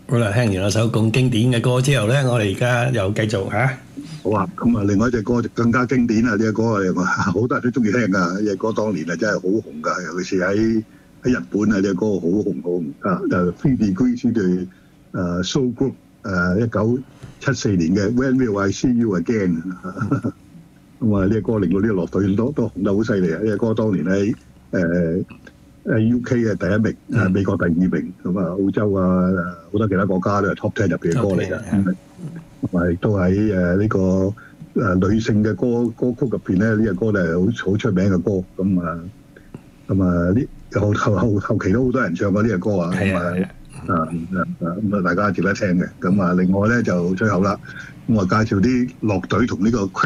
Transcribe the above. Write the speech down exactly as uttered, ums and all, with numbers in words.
好啦，聽完嗰首咁經典嘅歌之後咧，我哋而家又繼續嚇。 好啊，咁啊，另外一隻歌就更加經典啊！呢隻歌啊，好多人都中意聽噶。呢隻歌當年啊真係好紅噶，尤其是喺喺日本啊，呢隻歌好紅好紅啊！就 Three Degrees 對誒 Soul Group 誒一九七四年嘅 When Will I See You Again 咁啊，呢隻歌令到呢個樂隊都都紅得好犀利啊！呢隻歌當年喺誒誒 U K 嘅第一名，誒美國第二名，咁啊澳洲啊好多其他國家都係 Top Ten 入邊嘅歌嚟㗎。同埋都喺誒呢個誒女性嘅歌歌曲入邊咧，呢隻歌咧係好好出名嘅歌。咁啊咁啊呢後後後後期都好多人唱過呢隻歌啊。咁啊啊啊咁啊大家值得聽嘅。咁啊另外咧就最後啦，咁我介紹啲樂隊同呢個